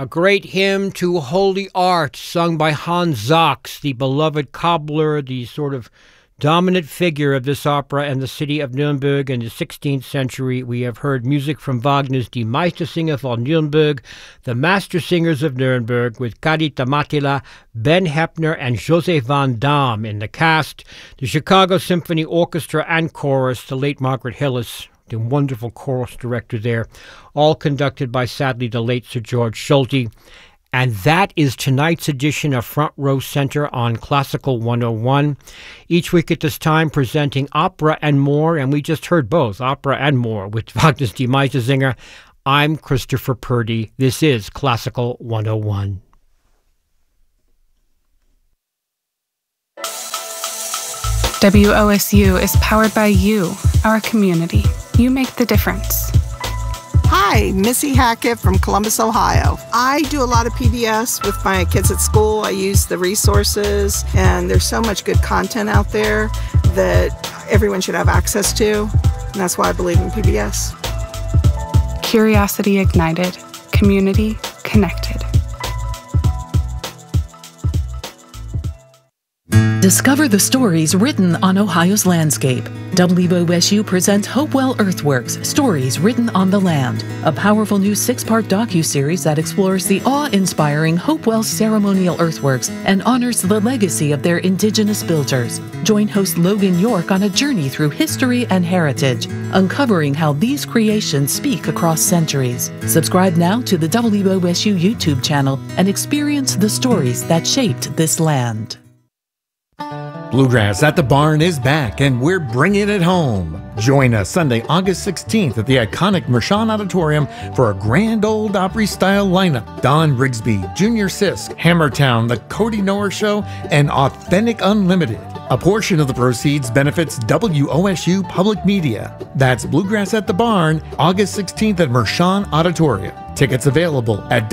A great hymn to holy art sung by Hans Sachs, the beloved cobbler, the sort of dominant figure of this opera and the city of Nuremberg in the 16th century. We have heard music from Wagner's Die Meistersinger von Nuremberg, the Master Singers of Nuremberg, with Carita Mattila, Ben Heppner, and Joseph Van Damme in the cast, the Chicago Symphony Orchestra and Chorus, the late Margaret Hillis, the wonderful chorus director there, all conducted by, sadly, the late Sir George Solti. And that is tonight's edition of Front Row Center on Classical 101. Each week at this time presenting opera and more, and we just heard both, opera and more, with Wagner's Die Meistersinger. I'm Christopher Purdy. This is Classical 101. WOSU is powered by you, our community. You make the difference. Hi, Missy Hackett from Columbus, Ohio. I do a lot of PBS with my kids at school. I use the resources, and there's so much good content out there that everyone should have access to, and that's why I believe in PBS. Curiosity ignited, community connected. Discover the stories written on Ohio's landscape. WOSU presents Hopewell Earthworks, Stories Written on the Land, a powerful new 6-part docuseries that explores the awe-inspiring Hopewell ceremonial earthworks and honors the legacy of their indigenous builders. Join host Logan York on a journey through history and heritage, uncovering how these creations speak across centuries. Subscribe now to the WOSU YouTube channel and experience the stories that shaped this land. Bluegrass at the Barn is back, and we're bringing it home. Join us Sunday, August 16th at the iconic Mershon Auditorium for a grand old Opry-style lineup. Don Rigsby, Junior Sisk, Hammertown, The Cody Noer Show, and Authentic Unlimited. A portion of the proceeds benefits WOSU Public Media. That's Bluegrass at the Barn, August 16th at Mershon Auditorium. Tickets available at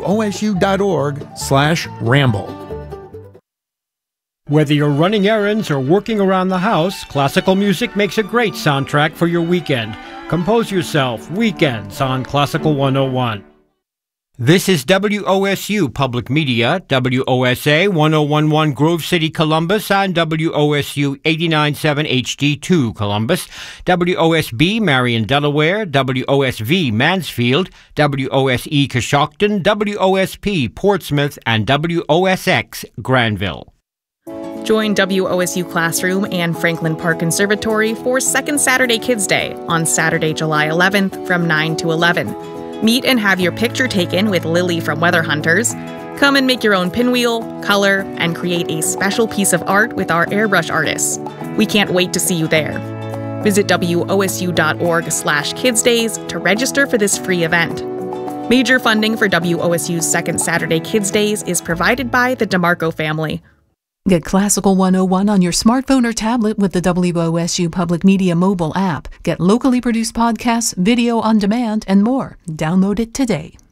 wosu.org/ramble. Whether you're running errands or working around the house, classical music makes a great soundtrack for your weekend. Compose yourself weekends on Classical 101. This is WOSU Public Media, WOSA 1011 Grove City, Columbus, and WOSU 89.7 HD2 Columbus, WOSB Marion, Delaware, WOSV Mansfield, WOSE Coshocton, WOSP Portsmouth, and WOSX Granville. Join WOSU Classroom and Franklin Park Conservatory for Second Saturday Kids Day on Saturday, July 11th from 9 to 11. Meet and have your picture taken with Lily from Weather Hunters. Come and make your own pinwheel, color, and create a special piece of art with our airbrush artists. We can't wait to see you there. Visit wosu.org/kidsdays to register for this free event. Major funding for WOSU's Second Saturday Kids Days is provided by the DeMarco family. Get Classical 101 on your smartphone or tablet with the WOSU Public Media mobile app. Get locally produced podcasts, video on demand, and more. Download it today.